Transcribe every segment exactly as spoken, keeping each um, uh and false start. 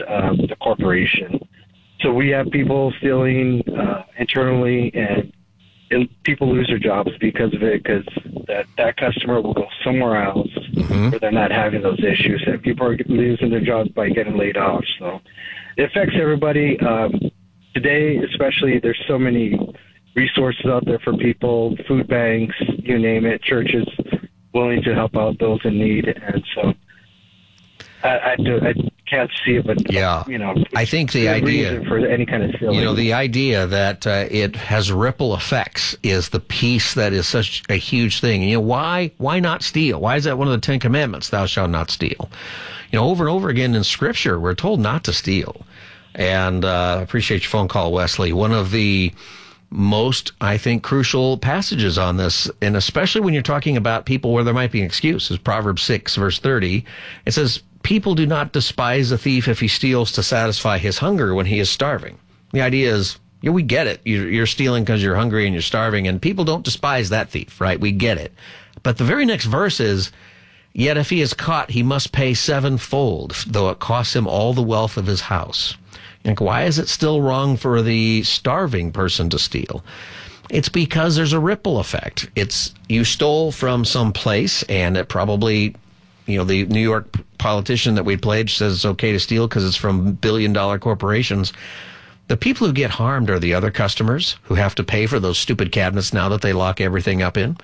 uh, the corporation. So we have people stealing uh, internally, and, and people lose their jobs because of it, because that, that customer will go somewhere else mm-hmm. where they're not having those issues, and people are losing their jobs by getting laid off. So it affects everybody. Um, today, especially, there's so many resources out there for people, food banks, you name it, churches willing to help out those in need. And so I, I, do, I can't see it, but, yeah. you know, I think the idea for any kind of stealing. You know, the idea that uh, it has ripple effects is the piece that is such a huge thing. You know, why, why not steal? Why is that one of the Ten Commandments? Thou shalt not steal. You know, over and over again in Scripture, we're told not to steal. And uh, I appreciate your phone call, Wesley. One of the most, I think, crucial passages on this, and especially when you're talking about people where there might be an excuse, is Proverbs six, verse thirty. It says, people do not despise a thief if he steals to satisfy his hunger when he is starving. The idea is, yeah, we get it. You're, you're stealing because you're hungry and you're starving, and people don't despise that thief, right? We get it. But the very next verse is, yet if he is caught, he must pay sevenfold, though it costs him all the wealth of his house. Like, why is it still wrong for the starving person to steal? It's because there's a ripple effect. It's, you stole from some place, and it probably, you know, the New York politician that we played says it's okay to steal because it's from billion dollar corporations. The people who get harmed are the other customers who have to pay for those stupid cabinets now that they lock everything up in.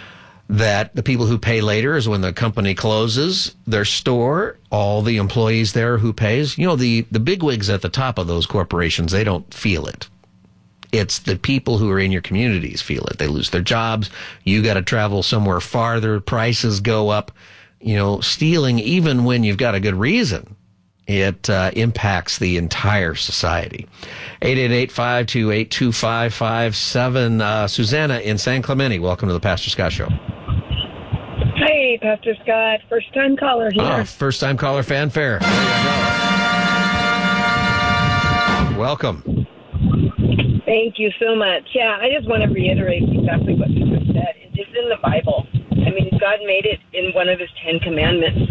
That the people who pay later is when the company closes their store, all the employees there who pays. You know, the, the bigwigs at the top of those corporations, they don't feel it. It's the people who are in your communities feel it. They lose their jobs. You got to travel somewhere farther. Prices go up. You know, stealing, even when you've got a good reason, it uh, impacts the entire society. eight eight eight, five two eight, two five five seven. Uh, Susanna in San Clemente, welcome to the Pastor Scott Show. Hey, Pastor Scott. First-time caller here. Oh, first-time caller fanfare. Welcome. Thank you so much. Yeah, I just want to reiterate exactly what you just said. It's in the Bible. I mean, God made it in one of his Ten Commandments.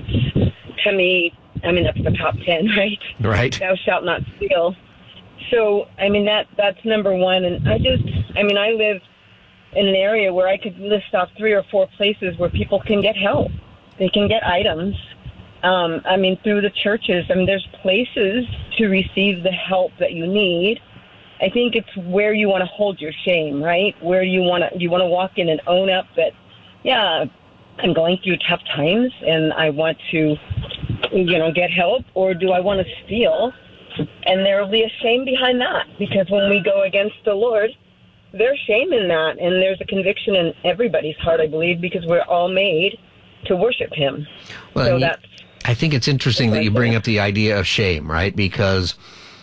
To me, I mean, that's the top ten, right? Right. Thou shalt not steal. So, I mean, that that's number one. And I just, I mean, I live in an area where I could list off three or four places where people can get help. They can get items. Um, I mean, through the churches. I mean, there's places to receive the help that you need. I think it's where you want to hold your shame, right? Where you want to, you want to walk in and own up that, yeah, I'm going through tough times and I want to, you know, get help, or do I want to steal? And there will be a shame behind that, because when we go against the Lord, there's shame in that, and there's a conviction in everybody's heart, I believe, because we're all made to worship him. Well, so you, that's, I think it's interesting that you bring up the idea of shame, right? Because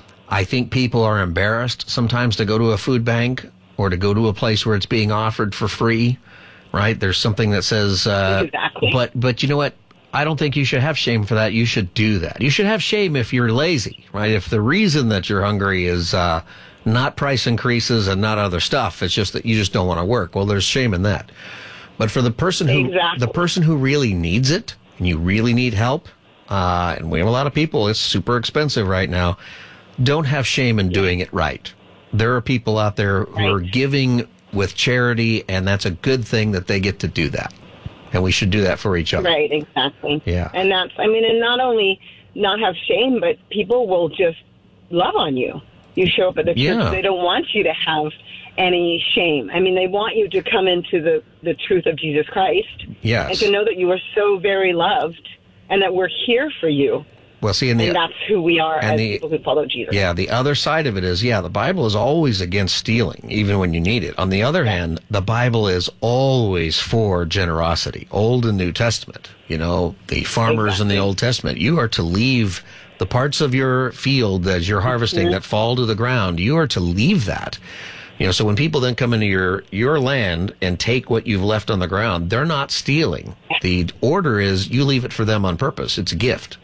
I think people are embarrassed sometimes to go to a food bank or to go to a place where it's being offered for free, right? There's something that says, uh, exactly. but, but you know what? I don't think you should have shame for that. You should do that. You should have shame if you're lazy, right? If the reason that you're hungry is, uh, not price increases and not other stuff, it's just that you just don't want to work. Well, there's shame in that. But for the person who, exactly. the person who really needs it, and you really need help, uh, and we have a lot of people, it's super expensive right now, don't have shame in doing it right. There are people out there who right. are giving with charity, and that's a good thing that they get to do that. And we should do that for each other. Right, exactly. Yeah. And that's, I mean, and not only not have shame, but people will just love on you. You show up at the church, yeah. they don't want you to have any shame. I mean, they want you to come into the, the truth of Jesus Christ. Yes. And to know that you are so very loved and that we're here for you. Well, see, and, the, and that's who we are as the, people who follow Jesus. Yeah, the other side of it is, yeah, the Bible is always against stealing, even when you need it. On the other yeah. hand, the Bible is always for generosity, Old and New Testament. You know, the farmers exactly. in the Old Testament, you are to leave the parts of your field as you're harvesting mm-hmm. that fall to the ground. You are to leave that. You know, so when people then come into your, your land and take what you've left on the ground, they're not stealing. The order is you leave it for them on purpose. It's a gift.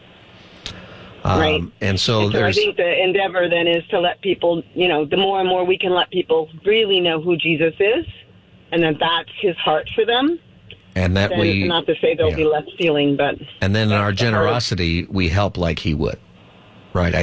Um, right. And so, and so there's, I think the endeavor then is to let people, you know, the more and more we can let people really know who Jesus is and that that's his heart for them. And that then we, not to say there'll yeah. be less stealing, but. And then in our generosity, we help like he would. Right.